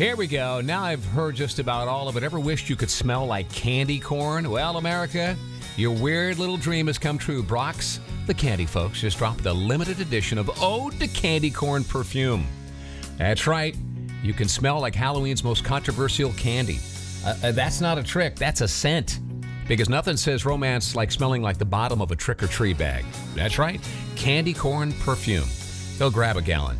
Here we go. Now I've heard just about all of it. Ever wished you could smell like candy corn? Well, America, your weird little dream has come true. Brock's, the candy folks, just dropped the limited edition of Ode to Candy Corn perfume. That's right. You can smell like Halloween's most controversial candy. That's not a trick. That's a scent. Because nothing says romance like smelling like the bottom of a trick-or-treat bag. That's right. Candy corn perfume. Go grab a gallon.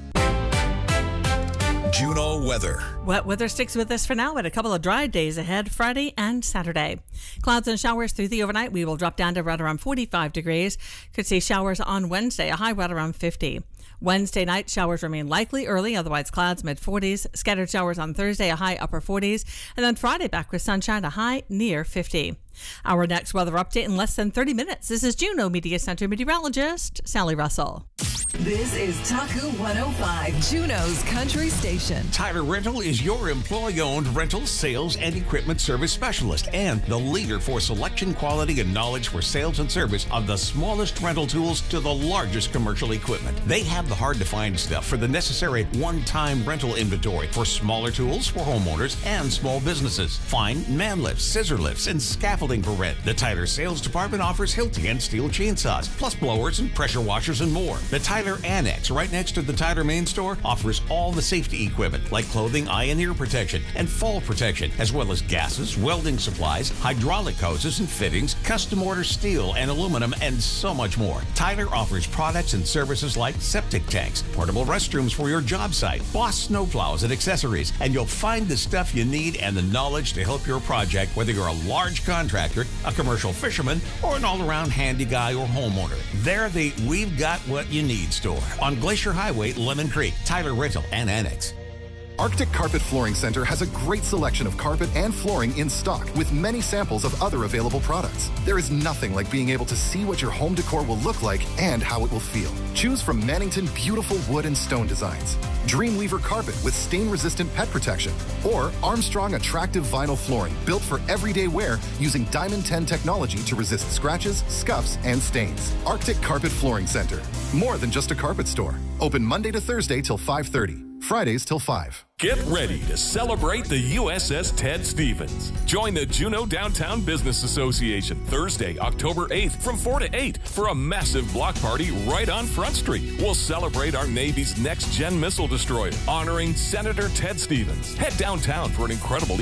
Juneau weather. Wet weather sticks with us for now, but a couple of dry days ahead, Friday and Saturday. Clouds and showers through the overnight. We will drop down to right around 45 degrees. Could see showers on Wednesday, a high right around 50. Wednesday night, showers remain likely early, otherwise clouds mid-40s. Scattered showers on Thursday, a high upper 40s. And then Friday back with sunshine, a high near 50. Our next weather update in less than 30 minutes. This is Juneau Media Center meteorologist Sally Russell. This is Taku 105, Juneau's country station. Tyler Rental is your employee-owned rental, sales, and equipment service specialist and the leader for selection, quality, and knowledge for sales and service of the smallest rental tools to the largest commercial equipment. They have the hard-to-find stuff for the necessary one-time rental inventory for smaller tools for homeowners and small businesses. Find man lifts, scissor lifts, and scaffolding for rent. The Tyler Sales Department offers Hilti and steel chainsaws, plus blowers and pressure washers and more. The Tyler Annex, right next to the Tyler main store, offers all the safety equipment like clothing, eye and ear protection, and fall protection, as well as gases, welding supplies, hydraulic hoses and fittings, custom order steel and aluminum, and so much more. Tyler offers products and services like septic tanks, portable restrooms for your job site, Boss snowplows and accessories, and you'll find the stuff you need and the knowledge to help your project, whether you're a large contractor, a commercial fisherman, or an all-around handy guy or homeowner. They're the We've Got What You Need store on Glacier Highway, Lemon Creek. Tyler Rental and Annex. Arctic Carpet Flooring Center has a great selection of carpet and flooring in stock with many samples of other available products. There is nothing like being able to see what your home decor will look like and how it will feel. Choose from Mannington beautiful wood and stone designs, Dreamweaver carpet with stain-resistant pet protection, or Armstrong attractive vinyl flooring built for everyday wear using Diamond 10 technology to resist scratches, scuffs, and stains. Arctic Carpet Flooring Center. More than just a carpet store. Open Monday to Thursday till 5:30. Fridays till 5. Get ready to celebrate the USS Ted Stevens. Join the Juneau Downtown Business Association Thursday, October 8th from 4 to 8 for a massive block party right on Front Street. We'll celebrate our Navy's next-gen missile destroyer, honoring Senator Ted Stevens. Head downtown for an incredible